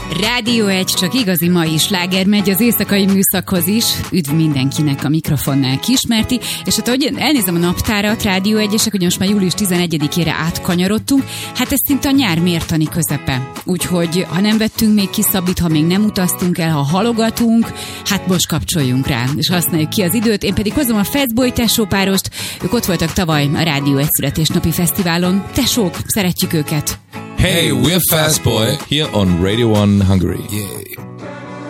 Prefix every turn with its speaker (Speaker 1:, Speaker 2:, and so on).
Speaker 1: Rádió 1, csak igazi mai sláger megy az éjszakai műszakhoz is. Üdv mindenkinek, a mikrofonnál Kismerti. És hát ahogy elnézem a naptárat, Rádió 1-esek, hogy most már július 11-ére átkanyarodtunk, hát ez szinte a nyár mértani közepe. Úgyhogy ha nem vettünk még ki Szabit, ha még nem utaztunk el, ha halogatunk, hát most kapcsoljunk rá, és használjuk ki az időt. Én pedig hozom a Fastboy tesópárost, ők ott voltak tavaly a Rádió 1 születésnapi fesztiválon. Tesók, szeretjük őket!
Speaker 2: Hey, we're Fastboy here on Radio 1 Hungary. Yeah.